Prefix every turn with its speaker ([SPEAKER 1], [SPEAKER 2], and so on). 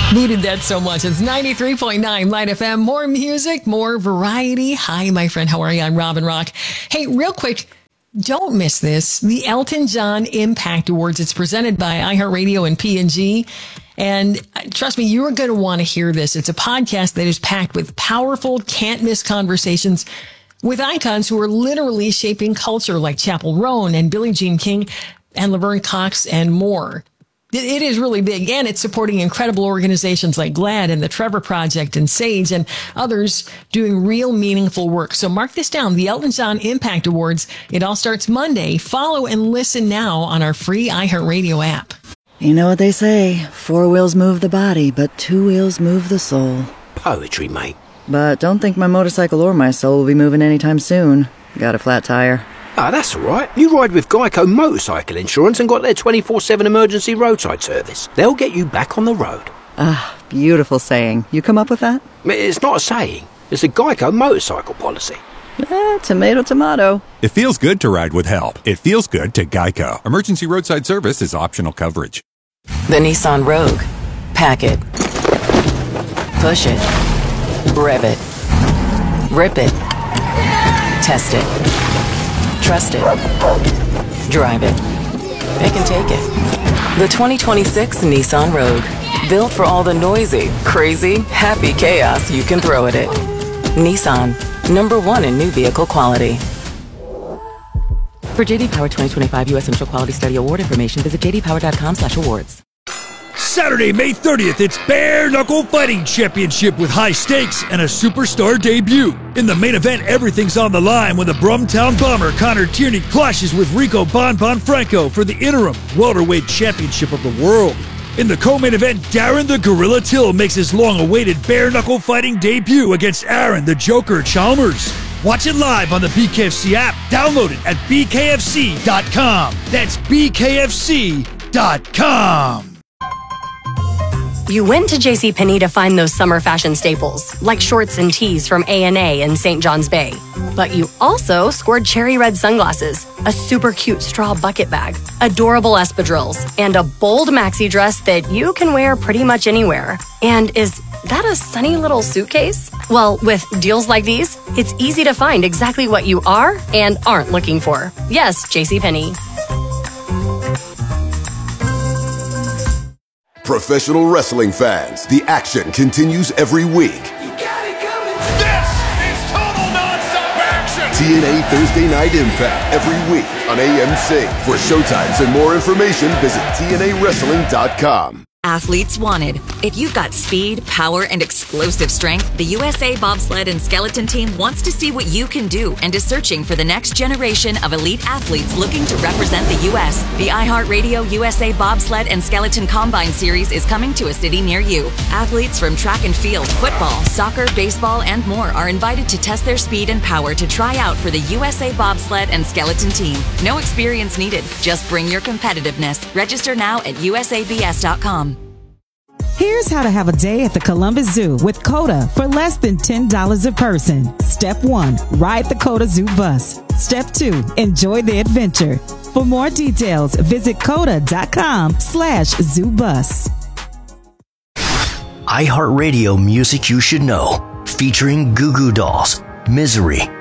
[SPEAKER 1] Needed that so much. It's 93.9 Light FM. More music, more variety. Hi, my friend. How are you? I'm Robin Rock. Hey, real quick, don't miss this. The Elton John Impact Awards. It's presented by iHeartRadio and P&G. And trust me, you are going to want to hear this. It's a podcast that is packed with powerful, can't-miss conversations with icons who are literally shaping culture like Chappell Roan and Billie Jean King and Laverne Cox and more. It is really big, and it's supporting incredible organizations like GLAAD and the Trevor Project and SAGE and others doing real meaningful work. So mark this down, the Elton John Impact Awards. It all starts Monday. Follow and listen now on our free iHeartRadio app.
[SPEAKER 2] You know what they say, 4 wheels move the body, but 2 wheels move the soul.
[SPEAKER 3] Poetry, mate.
[SPEAKER 2] But don't think my motorcycle or my soul will be moving anytime soon. Got a flat tire.
[SPEAKER 3] Ah, that's all right. You ride with Geico Motorcycle Insurance and got their 24/7 emergency roadside service. They'll get you back on the road.
[SPEAKER 2] Ah, beautiful saying. You come up with that?
[SPEAKER 3] It's not a saying. It's a Geico motorcycle policy.
[SPEAKER 2] Tomato, tomato.
[SPEAKER 4] It feels good to ride with help. It feels good to Geico. Emergency roadside service is optional coverage.
[SPEAKER 5] The Nissan Rogue. Pack it. Push it. Rev it. Rip it. Test it. Trust it. Drive it. It can take it. The 2026 Nissan Rogue. Built for all the noisy, crazy, happy chaos you can throw at it. Nissan. #1 in new vehicle quality. For JD Power 2025 U.S. Initial Quality Study Award information, visit jdpower.com/awards.
[SPEAKER 6] Saturday, May 30th, it's Bare Knuckle Fighting Championship with high stakes and a superstar debut. In the main event, everything's on the line when the Brumtown Bomber Connor Tierney clashes with Rico Bon Franco for the interim welterweight championship of the world. In the co-main event, Darren the Gorilla Till makes his long-awaited Bare Knuckle Fighting debut against Aaron the Joker Chalmers. Watch it live on the BKFC app. Download it at bkfc.com. That's bkfc.com.
[SPEAKER 7] You went to JCPenney to find those summer fashion staples, like shorts and tees from A&A in St. John's Bay. But you also scored cherry red sunglasses, a super cute straw bucket bag, adorable espadrilles, and a bold maxi dress that you can wear pretty much anywhere. And is that a sunny little suitcase? Well, with deals like these, it's easy to find exactly what you are and aren't looking for. Yes, JCPenney.
[SPEAKER 8] Professional wrestling fans, the action continues every week.
[SPEAKER 9] You got it coming. This is total nonstop action.
[SPEAKER 8] TNA Thursday Night Impact every week on AMC. For showtimes and more information, visit TNAWrestling.com.
[SPEAKER 10] Athletes wanted. If you've got speed, power, and explosive strength, the USA Bobsled and Skeleton Team wants to see what you can do and is searching for the next generation of elite athletes looking to represent the U.S. The iHeartRadio USA Bobsled and Skeleton Combine Series is coming to a city near you. Athletes from track and field, football, soccer, baseball, and more are invited to test their speed and power to try out for the USA Bobsled and Skeleton Team. No experience needed. Just bring your competitiveness. Register now at usabs.com.
[SPEAKER 11] Here's how to have a day at the Columbus Zoo with COTA for less than $10 a person. Step 1, ride the COTA Zoo bus. Step 2, enjoy the adventure. For more details, visit COTA.com/ZooBus.
[SPEAKER 12] iHeartRadio Music You Should Know, featuring Goo Goo Dolls, Misery,